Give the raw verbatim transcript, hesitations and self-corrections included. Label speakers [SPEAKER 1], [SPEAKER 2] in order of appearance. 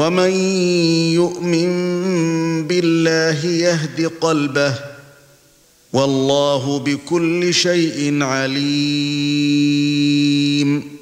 [SPEAKER 1] ومن يؤمن بالله يهد قلبه والله بكل شيء عليم